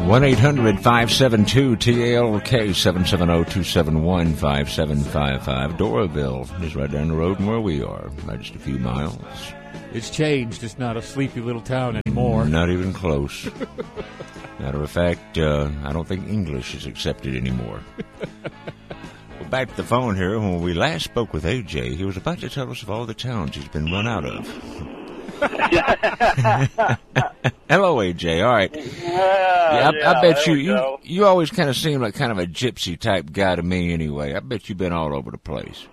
1-800-572-TALK, 770-271-5755. Doraville is right down the road from where we are, by just a few miles. It's changed. It's not a sleepy little town anymore. Not even close. Matter of fact, I don't think English is accepted anymore. Well, back to the phone here. When we last spoke with AJ, he was about to tell us of all the towns he's been run out of. Hello, AJ. All right. I bet you always kind of seem like kind of a gypsy type guy to me anyway. I bet you've been all over the place.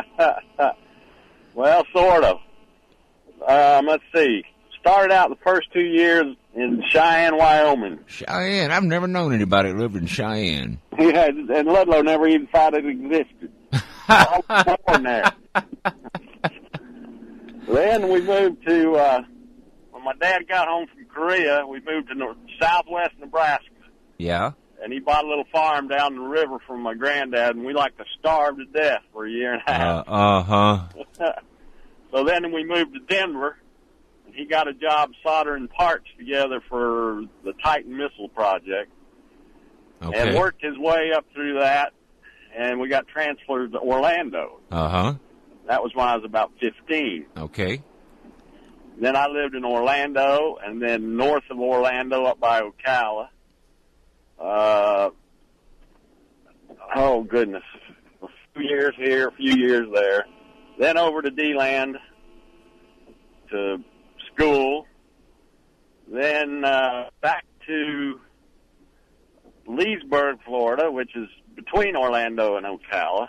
Well, sort of. Let's see. Started out the first 2 years in Cheyenne, Wyoming. Cheyenne? I've never known anybody that lived in Cheyenne. Yeah, and Ludlow never even thought it existed. I was born there. Then we moved to, when my dad got home from Korea, we moved to southwest Nebraska. Yeah. And he bought a little farm down the river from my granddad, and we like to starve to death for a year and a half. So then we moved to Denver, and he got a job soldering parts together for the Titan missile project. Okay. And worked his way up through that, and we got transferred to Orlando. That was when I was about 15. Okay. Then I lived in Orlando, and then north of Orlando up by Ocala. Oh, goodness. A few years here, a few years there. Then over to D-Land to school. Then back to Leesburg, Florida, which is between Orlando and Ocala.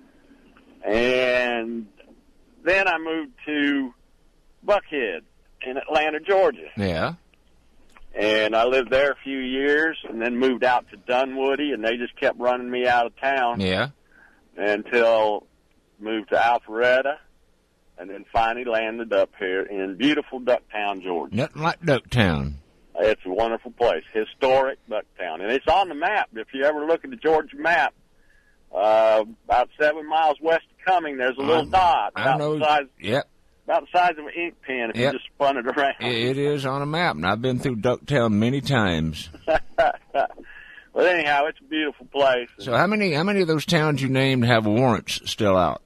And then I moved to Buckhead in Atlanta, Georgia. Yeah. And I lived there a few years and then moved out to Dunwoody, and they just kept running me out of town. Yeah. Until moved to Alpharetta, and then finally landed up here in beautiful Ducktown, Georgia. Nothing like Ducktown. It's a wonderful place, historic Ducktown. And it's on the map. If you ever look at the Georgia map, about 7 miles west of Cumming, there's a little dot. I know. Yep. About the size of an ink pen if you just spun it around. It is on a map, and I've been through Ducktown many times. Well, anyhow, it's a beautiful place. So how many of those towns you named have warrants still out?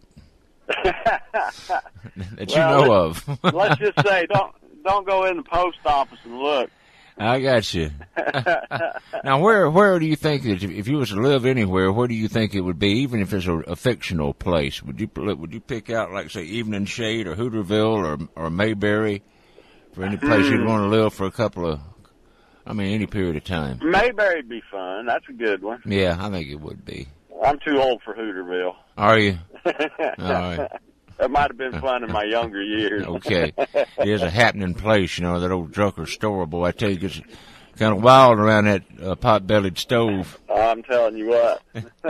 That you know of. Let's just say, don't go in the post office and look. I got you. Now, where do you think that if you was to live anywhere, where do you think it would be? Even if it's a fictional place, would you pick out like say Evening Shade or Hooterville or Mayberry for any place you'd want to live for any period of time? Mayberry'd be fun. That's a good one. Yeah, I think it would be. I'm too old for Hooterville. Are you? All right. That might have been fun in my younger years. Okay. It is a happening place, that old Drucker store, boy. I tell you, it's kind of wild around that pot-bellied stove. I'm telling you what.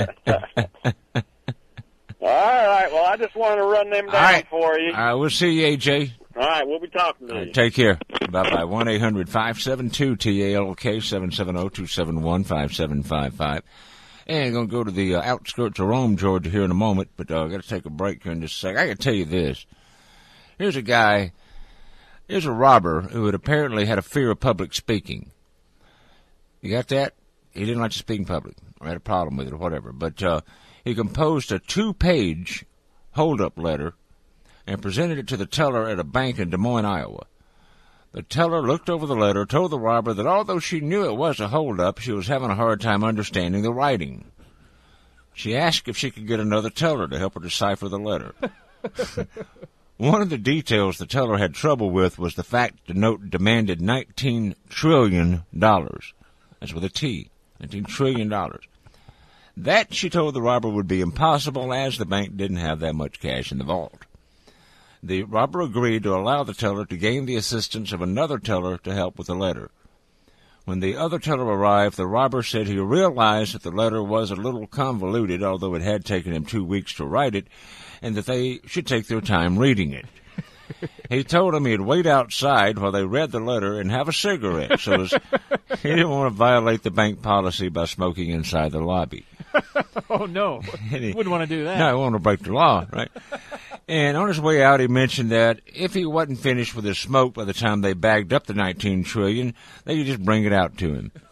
All right. Well, I just wanted to run them down for you. All right. We'll see you, AJ. All right. We'll be talking to you. Take care. Bye-bye. 1-800-572-TALK, 770-271-5755. And going to go to the outskirts of Rome, Georgia here in a moment, but I got to take a break here in just a second. I got to tell you this. Here's a robber who had apparently had a fear of public speaking. You got that? He didn't like to speak in public, or had a problem with it or whatever. But he composed a 2-page hold-up letter and presented it to the teller at a bank in Des Moines, Iowa. The teller looked over the letter, told the robber that although she knew it was a hold-up, she was having a hard time understanding the writing. She asked if she could get another teller to help her decipher the letter. One of the details the teller had trouble with was the fact the note demanded $19 trillion. That's with a T, $19 trillion. That, she told the robber, would be impossible as the bank didn't have that much cash in the vault. The robber agreed to allow the teller to gain the assistance of another teller to help with the letter. When the other teller arrived, the robber said he realized that the letter was a little convoluted, although it had taken him 2 weeks to write it, and that they should take their time reading it. He told him he'd wait outside while they read the letter and have a cigarette, so he didn't want to violate the bank policy by smoking inside the lobby. Oh, no. Wouldn't want to do that. No, he wanted to break the law, right? And on his way out, he mentioned that if he wasn't finished with his smoke by the time they bagged up the $19 trillion, they could just bring it out to him. Of course.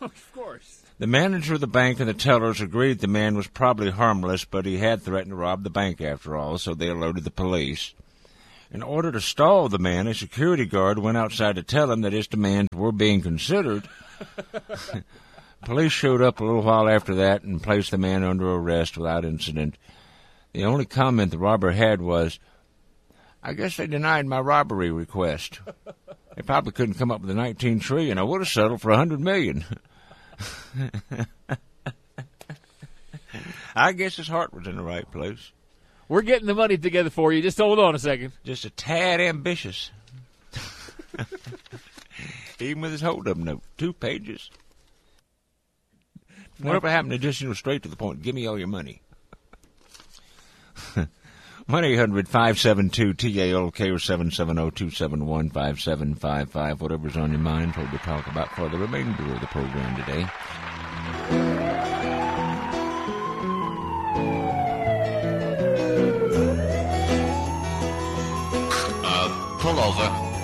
course. The manager of the bank and the tellers agreed the man was probably harmless, but he had threatened to rob the bank after all, so they alerted the police. In order to stall the man, a security guard went outside to tell him that his demands were being considered. Police showed up a little while after that and placed the man under arrest without incident. The only comment the robber had was, "I guess they denied my robbery request. They probably couldn't come up with the $19 trillion. I would have settled for $100 million." I guess his heart was in the right place. We're getting the money together for you. Just hold on a second. Just a tad ambitious. Even with his hold-up note, 2 pages. Whatever happened to just, straight to the point, give me all your money. 1-800-572-TALK or 770-271-5755. Whatever's on your mind, told to talk about for the remainder of the program today. Pull over.